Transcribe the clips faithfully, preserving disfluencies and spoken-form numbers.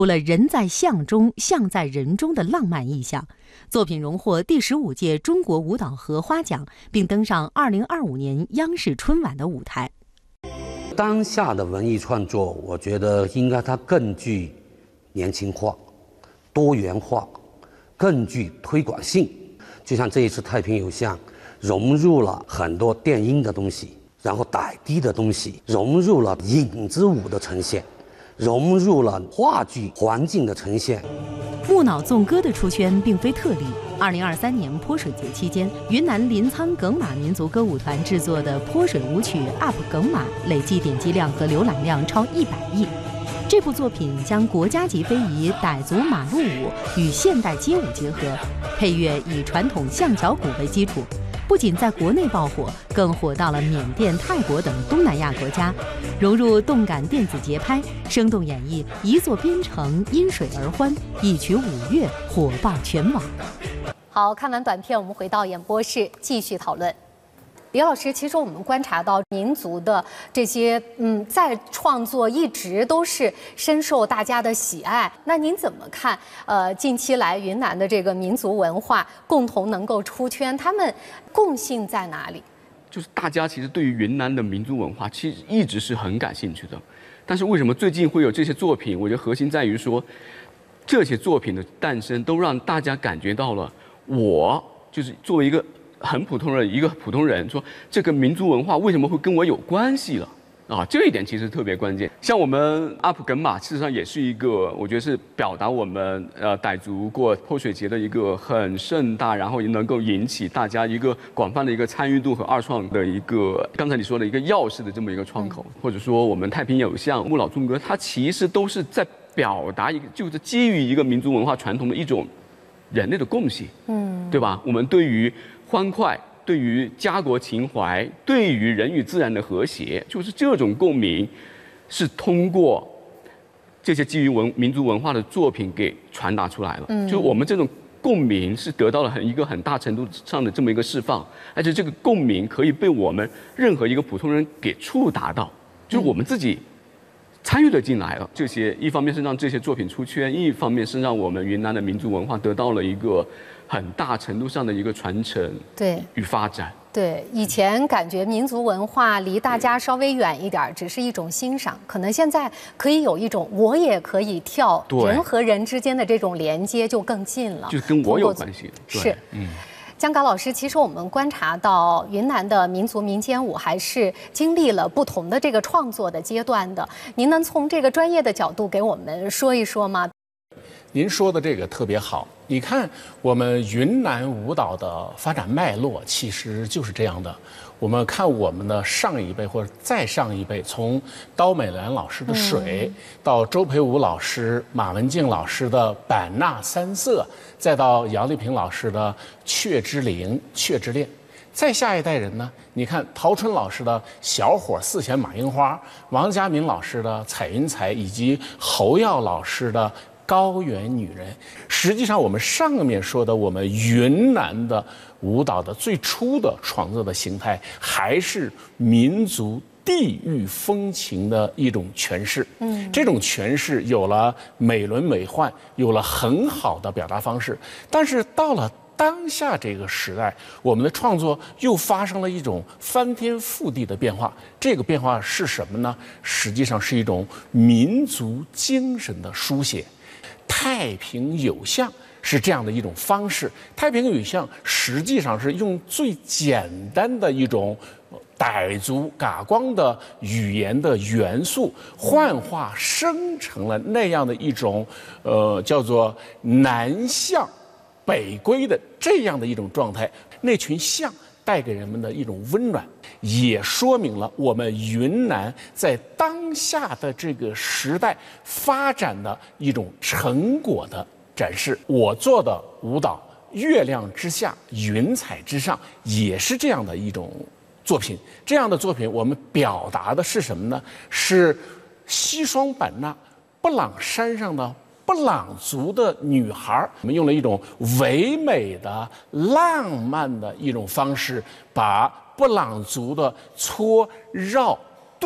出了人在象中，象在人中的浪漫意象。作品荣获第十五届中国舞蹈荷花奖，并登上二零二五年央视春晚的舞台。 当下的文艺创作，我觉得应该它更具年轻化、多元化，更具推广性。就像这一次太平有象，融入了很多电音的东西，然后傣地的东西，融入了影子舞的呈现，融入了话剧环境的呈现。 木脑纵歌的出圈并非特例。二零二三年泼水节期间，云南临沧耿马民族歌舞团制作的泼水舞曲《up 耿马》累计点击量和浏览量超一百亿。这部作品将国家级非遗傣族马路舞与现代街舞结合，配乐以传统象脚鼓为基础，不仅在国内爆火，更火到了缅甸、泰国等东南亚国家，融入动感电子节拍，生动演绎一座边城因水而欢，一曲舞乐火爆全网。 好，看完短片，我们回到演播室继续讨论。李老师，其实我们观察到民族的这些嗯，在创作一直都是深受大家的喜爱。那您怎么看？呃，近期来云南的这个民族文化共同能够出圈，他们共性在哪里？ 就是大家其实对于云南的民族文化其实一直是很感兴趣的，但是为什么最近会有这些作品？我觉得核心在于说，这些作品的诞生都让大家感觉到了，我就是作为一个很普通的一个普通人，说这个民族文化为什么会跟我有关系了啊？这一点其实特别关键。像我们阿普耿马，事实上也是一个，我觉得是表达我们呃傣族过泼水节的一个很盛大，然后也能够引起大家一个广泛的一个参与度和二创的一个，刚才你说的一个钥匙的这么一个窗口，嗯、或者说我们太平有象、木脑纵歌，它其实都是在表达一个，就是基于一个民族文化传统的一种人类的共性，嗯，对吧？我们对于欢快，对于家国情怀，对于人与自然的和谐，就是这种共鸣，是通过这些基于文民族文化的作品给传达出来了。嗯，就我们这种共鸣是得到了很一个很大程度上的这么一个释放，而且这个共鸣可以被我们任何一个普通人给触达到，就是我们自己参与了进来了。这些一方面是让这些作品出圈，一方面是让我们云南的民族文化得到了一个很大程度上的一个传承，对与发展。 对，以前感觉民族文化离大家稍微远一点，只是一种欣赏，可能现在可以有一种我也可以跳，人和人之间的这种连接就更近了， 就是跟我有关系。 是，嗯。姜嘎老师，其实我们观察到云南的民族民间舞还是经历了不同的这个创作的阶段的。您能从这个专业的角度给我们说一说吗？ 您说的这个特别好。你看，我们云南舞蹈的发展脉络其实就是这样的。我们看我们的上一辈或者再上一辈，从刀美兰老师的水，嗯、到周培武老师、马文静老师的版纳三色，再到杨丽萍老师的雀之灵、雀之恋。再下一代人呢？你看陶春老师的小伙四弦马樱花，王家明老师的彩云彩，以及侯耀老师的高原女人。实际上我们上面说的我们云南的舞蹈的最初的创作的形态，还是民族地域风情的一种诠释。嗯，这种诠释有了美轮美奂，有了很好的表达方式。但是到了当下这个时代，我们的创作又发生了一种翻天覆地的变化。这个变化是什么呢？实际上是一种民族精神的书写。太平有象是这样的一种方式。太平有象实际上是用最简单的一种傣族嘎光的语言的元素，幻化生成了那样的一种呃叫做南向北归的这样的一种状态。那群象带给人们的一种温暖，也说明了我们云南在当下的这个时代发展的一种成果的展示。我做的舞蹈《月亮之下，云彩之上》也是这样的一种作品。这样的作品，我们表达的是什么呢？是西双版纳布朗山上的布朗族的女孩，我们用了一种唯美的、浪漫的一种方式，把布朗族的搓、绕、顿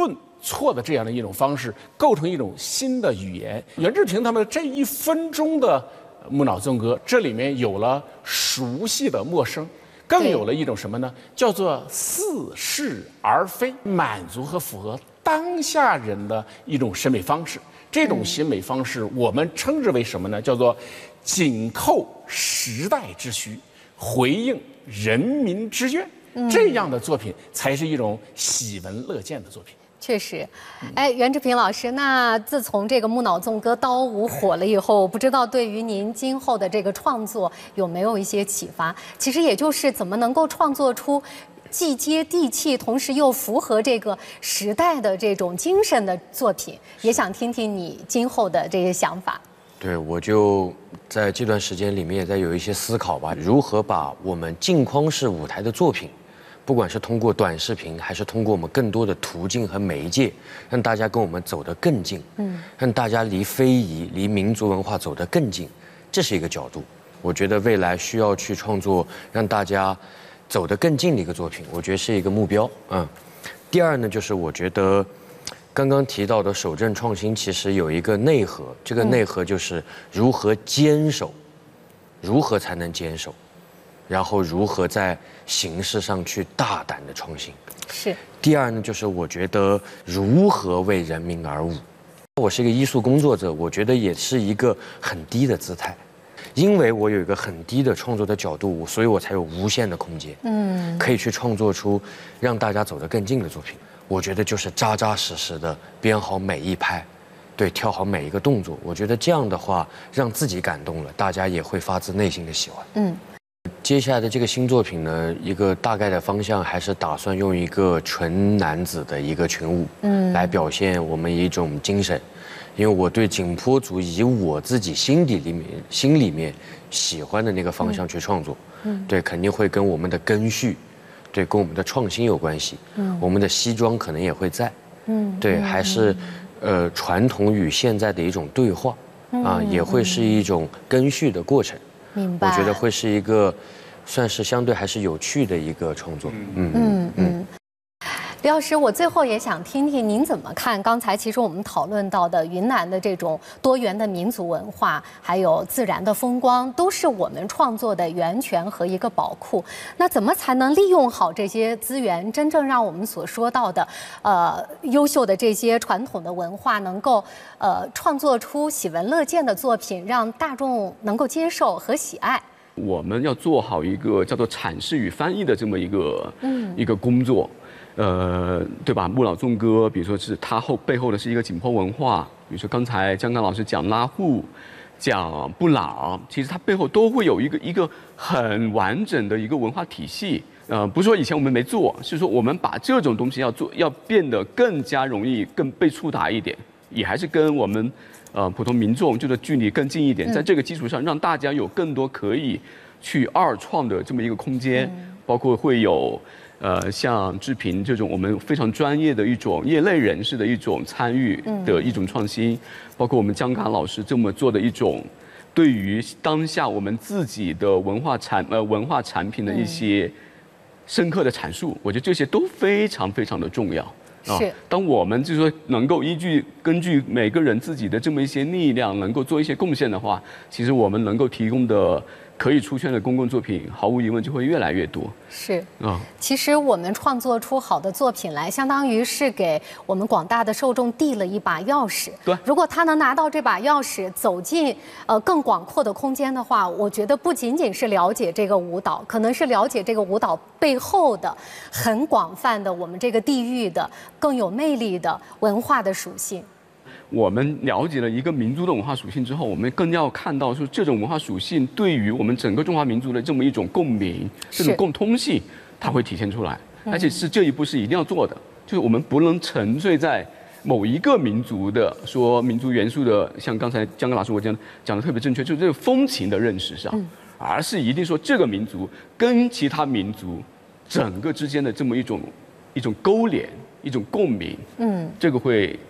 错的这样的一种方式，构成一种新的语言。袁志平他们这一分钟的木脑纵歌，这里面有了熟悉的陌生，更有了一种什么呢？叫做似是而非，满足和符合当下人的一种审美方式。这种审美方式，我们称之为什么呢？叫做紧扣时代之需，回应人民之愿。这样的作品才是一种喜闻乐见的作品。 确实，哎，袁志平老师，那自从这个木脑纵歌刀舞火了以后，不知道对于您今后的这个创作有没有一些启发？其实也就是怎么能够创作出既接地气，同时又符合这个时代的这种精神的作品，也想听听你今后的这些想法。 对，我就在这段时间里面也在有一些思考吧，如何把我们镜框式舞台的作品，不管是通过短视频，还是通过我们更多的途径和媒介，让大家跟我们走得更近，嗯，让大家离非遗、离民族文化走得更近，这是一个角度。我觉得未来需要去创作让大家走得更近的一个作品，我觉得是一个目标。嗯，第二呢，就是我觉得刚刚提到的守正创新，其实有一个内核，这个内核就是如何坚守，如何才能坚守。然后如何在形式上去大胆的创新？ 是。 第二呢，就是我觉得如何为人民而舞。我是一个艺术工作者，我觉得也是一个很低的姿态，因为我有一个很低的创作的角度，所以我才有无限的空间，嗯，可以去创作出让大家走得更近的作品。我觉得就是扎扎实实的编好每一拍，对，跳好每一个动作。我觉得这样的话，让自己感动了，大家也会发自内心的喜欢。嗯。接下来的这个新作品呢，一个大概的方向还是打算用一个纯男子的一个群舞，嗯，来表现我们一种精神。因为我对景颇族以我自己心底里面心里面喜欢的那个方向去创作，嗯，对，肯定会跟我们的根绪，对，跟我们的创新有关系，嗯，我们的西装可能也会在，嗯，对，还是呃传统与现在的一种对话，啊，也会是一种根绪的过程。 明白， 我觉得会是一个，算是相对还是有趣的一个创作。嗯嗯嗯。李老师，我最后也想听听您怎么看刚才其实我们讨论到的云南的这种多元的民族文化，还有自然的风光，都是我们创作的源泉和一个宝库。那怎么才能利用好这些资源，真正让我们所说到的，呃，优秀的这些传统的文化能够呃创作出喜闻乐见的作品，让大众能够接受和喜爱？ 我们要做好一个叫做阐释与翻译的这么一个嗯一个工作。呃，对吧？木脑纵歌，比如说是它后背后的是一个景颇文化，比如说刚才江刚老师讲拉祜，讲不老，其实它背后都会有一个一个很完整的一个文化体系。呃，不是说以前我们没做，是说我们把这种东西要做，要变得更加容易、更被触达一点，也还是跟我们呃普通民众就是距离更近一点，在这个基础上，让大家有更多可以去二创的这么一个空间，包括会有。呃，像志平这种我们非常专业的一种业内人士的一种参与的一种创新，包括我们江刚老师这么做的一种对于当下我们自己的文化产呃文化产品的一些深刻的阐述，我觉得这些都非常非常的重要。啊，当我们就是说能够依据根据每个人自己的这么一些力量，能够做一些贡献的话，其实我们能够提供的可以出圈的公共作品，毫无疑问就会越来越多。 是啊，其实我们创作出好的作品来，相当于是给我们广大的受众递了一把钥匙。 对， 如果他能拿到这把钥匙，走进呃更广阔的空间的话，我觉得不仅仅是了解这个舞蹈，可能是了解这个舞蹈背后的很广泛的我们这个地域的更有魅力的文化的属性。 我们了解了一个民族的文化属性之后，我们更要看到说这种文化属性对于我们整个中华民族的这么一种共鸣、这种共通性，它会体现出来。而且是这一步是一定要做的，就是我们不能沉醉在某一个民族的说民族元素的，像刚才江刚老师我讲讲的特别正确，就是这个风情的认识上，而是一定说这个民族跟其他民族整个之间的这么一种一种勾连、一种共鸣，嗯，这个会。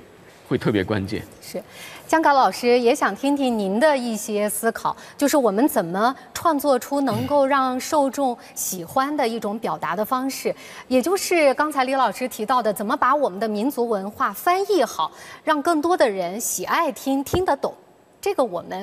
会特别关键。 是，姜嘎老师也想听听您的一些思考，就是我们怎么创作出能够让受众喜欢的一种表达的方式，也就是刚才李老师提到的，怎么把我们的民族文化翻译好，让更多的人喜爱听、听得懂。这个我们